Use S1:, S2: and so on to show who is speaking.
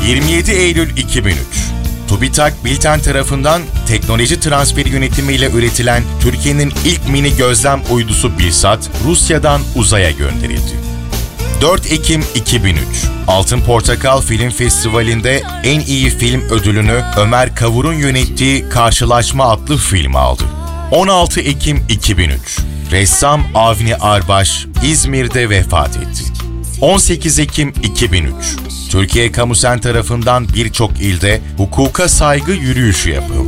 S1: 27 Eylül 2003, TÜBİTAK Bilten tarafından teknoloji transferi yönetimiyle üretilen Türkiye'nin ilk mini gözlem uydusu BİLSAT, Rusya'dan uzaya gönderildi. 4 Ekim 2003, Altın Portakal Film Festivali'nde en iyi film ödülünü Ömer Kavur'un yönettiği Karşılaşma adlı film aldı. 16 Ekim 2003, ressam Avni Arbaş İzmir'de vefat etti. 18 Ekim 2003, Türkiye Kamusen tarafından birçok ilde hukuka saygı yürüyüşü yapıldı.